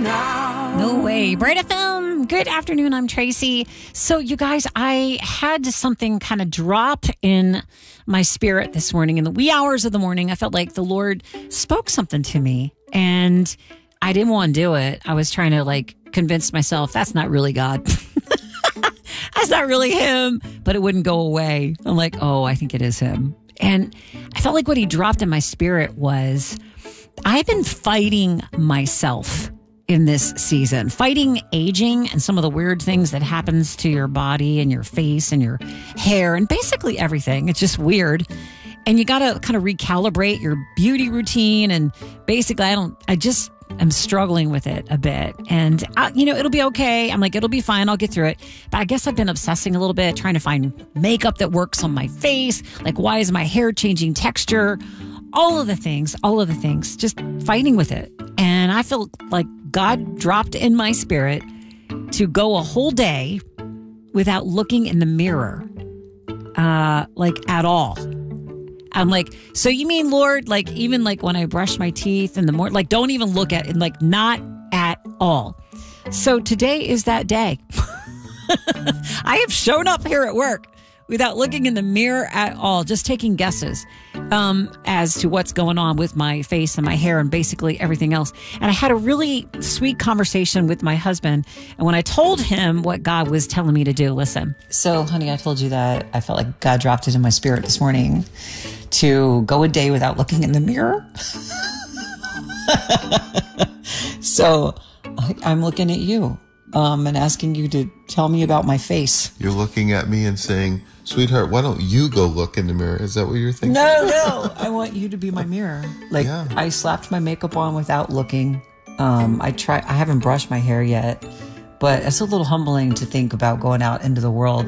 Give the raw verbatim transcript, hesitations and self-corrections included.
now. No way. Bright F M. Good afternoon. I'm Tracy. So you guys, I had something kind of drop in my spirit this morning. In the wee hours of the morning, I felt like the Lord spoke something to me and I didn't want to do it. I was trying to like convince myself that's not really God. That's not really him, but it wouldn't go away. I'm like, oh, I think it is him. And I felt like what he dropped in my spirit was I've been fighting myself in this season, fighting aging and some of the weird things that happens to your body and your face and your hair and basically everything. It's just weird. And you got to kind of recalibrate your beauty routine. And basically, I don't, I just am struggling with it a bit. And, I, you know, it'll be okay. I'm like, it'll be fine. I'll get through it. But I guess I've been obsessing a little bit, trying to find makeup that works on my face. Like, why is my hair changing texture? All of the things, all of the things, just fighting with it. And I feel like God dropped in my spirit to go a whole day without looking in the mirror, uh, like at all. I'm like, so you mean, Lord, like even like when I brush my teeth in the morning, like don't even look at it, like not at all. So today is that day. I have shown up here at work without looking in the mirror at all, just taking guesses um, as to what's going on with my face and my hair and basically everything else. And I had a really sweet conversation with my husband. And when I told him what God was telling me to do, listen. So, honey, I told you that I felt like God dropped it in my spirit this morning to go a day without looking in the mirror. So I, I'm looking at you um, and asking you to tell me about my face. You're looking at me and saying, sweetheart, why don't you go look in the mirror? Is that what you're thinking? No, no. I want you to be my mirror. Like, yeah. I slapped my makeup on without looking. Um, I try. I haven't brushed my hair yet, but it's a little humbling to think about going out into the world